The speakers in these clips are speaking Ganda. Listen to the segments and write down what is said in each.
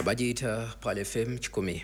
Bagiyita Pal FM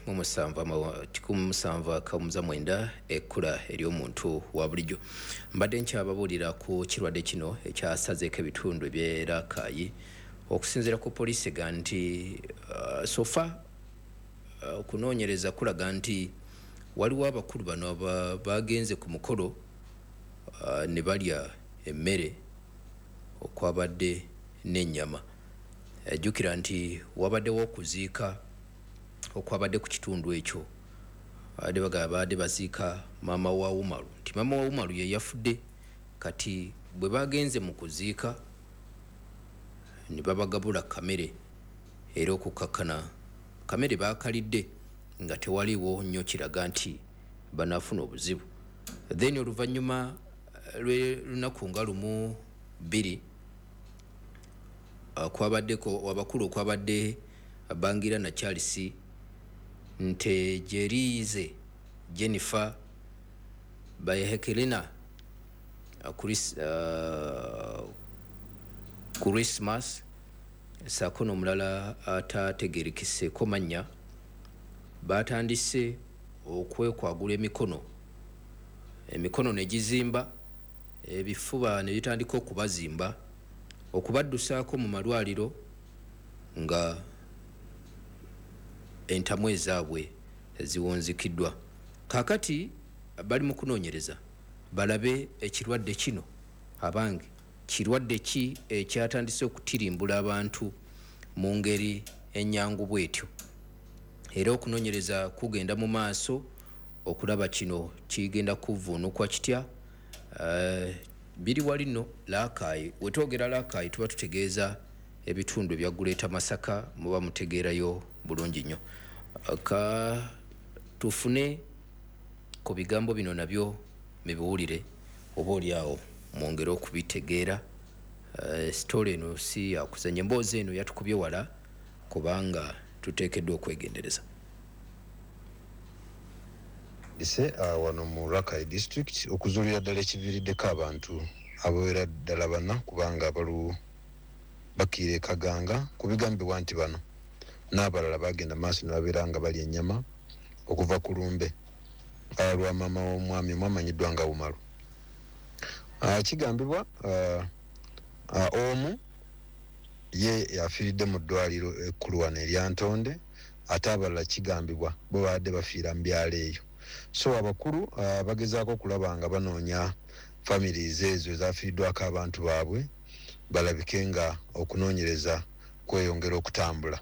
107.9 ekkula ery'omuntu wa bulijjo. Mbadde nkyababuulira ku kirwadde kino ekyasazeeko ebitundu eby'era Kaayi okusinziira ku poliisi ega nti sofa okunoonyereza kulaga nti waliwo abakulu bano bagenze ku mukolo ne balya emmere okwabadde n'ennyama. Jjukira nti wabaddewo okuziika okwabadde ku kitundu ekyo badde baziika maama wa Umaru nti maama wa Umaru ye yafudde, kati bwe bagenze mu kuziika ne babagabula kamere era okukakkana kamere baakalidde nga tewaliwo nnyo kiraga nti banaafuna obuzibu. Then oluvannyuma lw'olunaku nga lumu bbiri kwabaddeko abakulu okwabadde Bangira na Charles Ntejerize Jennifer Bayehekelina Christmas sakono omulala atategerekeseko mannya batandise okwekwagula emikono ne gizimba, ebifuba ne bitandika okubazimba, okubaddusaako mu malwaliro nga entamu ezaabwe ziwunzikiddwa. Kaakati bali mu kunoonyereza balabe ekirwadde kino abange kirwadde ki ekyatandise okutirimbula abantu mu ngeri ennyangu bw'etyo, era okunoonyereza kugenda mu maaso okulaba kino kigenda kuvuunukwa kitya. Biri wali nno Laakayi, wetwogera Laakayi tuba tutegeeza ebitundu ebya Guleeta Masaka, muba mutegeerayo bulungi nnyo. Tufune ku bigambo bino nabyo mubiwulire oba oliawo mwongere okubitegeera. Sitole eno si yakuzanya, emboozi eno yatukubye wala kubanga tuteekeddwa okwegendereza. Wano mu Rakai district okuzuulira ddala ekiviiriddeko abantu abawera ddala bana kubanga abalu bakiire Kaganga ku bigambibwa nti bano n'abalala bagenda maaso ne babeera nga balya ennyama okuva ku lumbe lwa maama w'omwami mwamanyiddwa nga Umaru. Kigambibwa omu ye yafiiridde mu ddwaliro ekkulu wano erya Ntonde, ate abalala kigambibwa bo badde bafiira mu byalo eyo. So abakulu bagezaako okulaba nga banoonya families ezo ezafiiriddwako abantu baabwe balabike nga okunoonyereza kweyongera okutambula.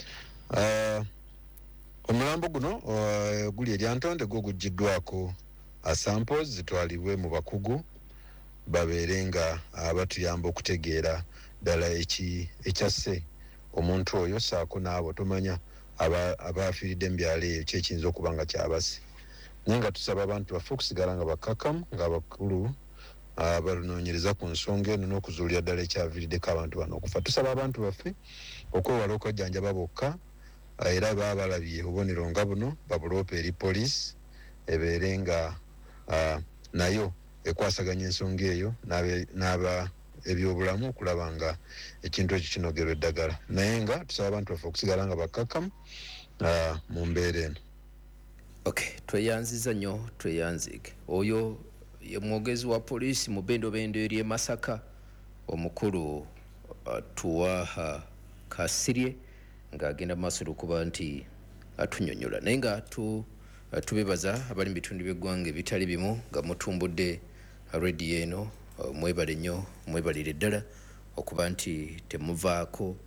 Omulambo guno guli erya Ntonde gwo guggiddwako samples zitwalibwe mu bakugu babeere nga batuyamba okutegeera ddala ekyasse omuntu oyo, saako n'abo tomanya abafiiridde mu byalo eyo kyekiyinza okuba nga kyabase. Naye nga tusaba abantu baffe okusigala nga bakkakkamu ng'abakulu balunoonyereza ku nsonga eno n'okuzuulira ddala ekyaviiriddeko abantu bano okufa. Tusaba abantu baffe okwewala okwejjanjaba bokka, era baba balabye obubonero nga buno babuloopa eri poliisi ebeere nga nayo ekwasaganya ensonga eyo n'aba ebyobulamu okulaba nga ekintu ekyo kinogerwa eddagala. Naye nga tusaba abantu baffe okusigala nga bakkakkamu mu mbeera eno. Okay, tweyanziza nnyo, tweyanzike. Oyo ye mwogezi wa poliisi mu bendobendo eri Masaka, omukulu Tuwaha Kasirye ng'agenda maaso okuba nti atunyonyola. Naye nga tubebaza abali mu bitundu by'eggwanga ebitali bimu nga mutumbudde radio eno, mwebale nnyo, mwebalire ddala okuba nti temuvaako.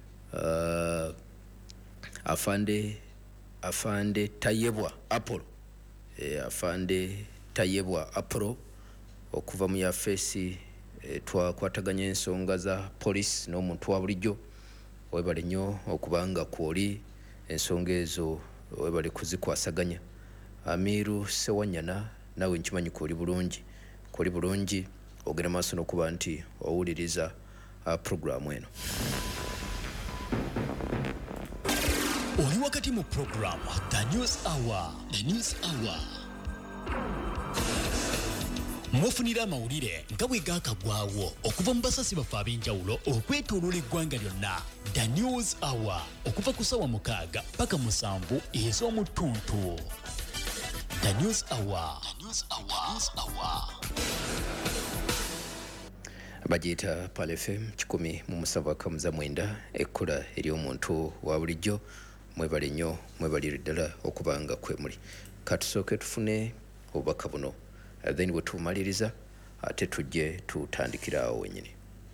Afande Tayebwa Apollo, Afande Tayebwa Apollo okuva mu yafeesi twakwataganya ensonga za poliisi n'omuntu wa bulijjo, webale nnyo okubanga kwoli ensonga ezo webale kuzikwasaganya. Amiru Sewanyana nawe nkimanyi kwoli bulungi ogenda maaso n'okuba nti owuliriza programu eno. Oli wakati mu program The News Hour. mwofunira amawulire nga bwe gaakagwawo okuva mu basasi baffe ab'enjawulo okwetooloola eggwanga lyonna. The News Hour okuva ku ssaawa 6 paka 7 ez'omu ttuntu. The News Hour. Bagiyita Pal FM 107.9 ekkula ery'omuntu wa bulijjo. Mwebale nnyo, mwebalire ddala okubanga kwe muli. Katusooke tufune obubaka buno, then bwe tumaliriza ate tujje tutandikira awo wennyini.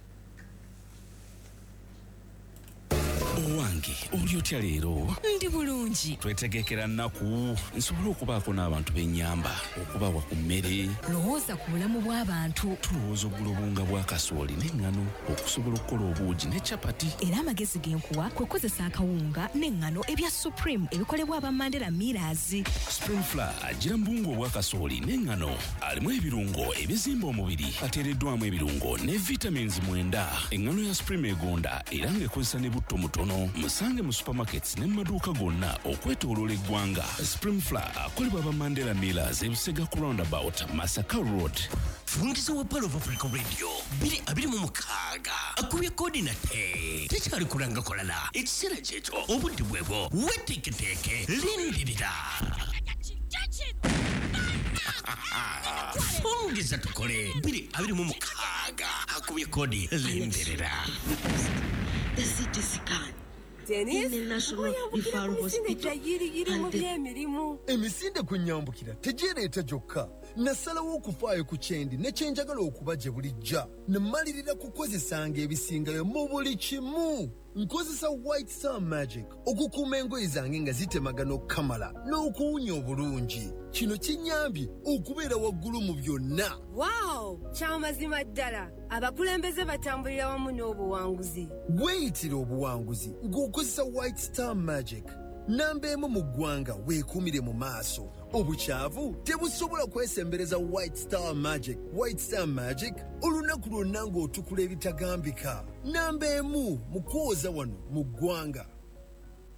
Owange oli otya leero? Ndi bulungi. Twetegekera nnaku nsobola okubaako n'abantu b'ennyamba okubawa ku mmere. Lowooza ku bulamu bw'abantu. Tulowooza oggula obunga bwa kasooli n'eŋŋano okusobola okukola obuugi ne capati. Era amagezi g'enkuwa kwe kozesa akawunga n'eŋŋano ebya Supreme ebikolebwa aba Mandela Millers. Spring Flour agira mu bunga obwa kasooli n'eŋŋano alimu ebirungo ebizimba omubiri ateereddwamu ebirungo ne vitamins 9. Eŋŋano ya Supreme egonda era ng'ekozesa ne butto mutono. Musange mu supermarkets ne maduuka gonna okwetooloola eggwanga. Spring Flour akolebwa aba Mandela Millers ebusega ku roundabout Masaka Road. Fungiza wa Palo of Africa Radio 226 akubye kodi na tekyali kulanga kolala ekiseera kyekyo obudde bwebwo weteeketeeke lindirira. Fungiza tukole 226 akubye kodi lindirira. The CT scan. Dennis, in the National Referral Hospital. Emisinde kunyambukira tejereeta gyokka. Nasalawo okufaayo ku kyendi ne kyenjagala okuba gye bulijja. Namalirira kukozesanga ebisingayo mu buli kimu. Nkozesa White Star Magic okukuuma engoye zange nga zitemagana okukamala n'okuwunya obulungi. Kino kinyambye okubeera waggulu mu byonna. Wow! Kyamazima ddala. Abakulembeze batambulira wamu n'obuwanguzi. Weeyitira obuwanguzi ng'okozesa White Star Magic. Namba emu mu ggwanga weekuumire mu maaso. Obukyavu tebusobola kwesembereza White Star Magic. White Star Magic olunaku lwonna ng'otukula ebitagambika. Namba emu mu kwoza wano mu ggwanga.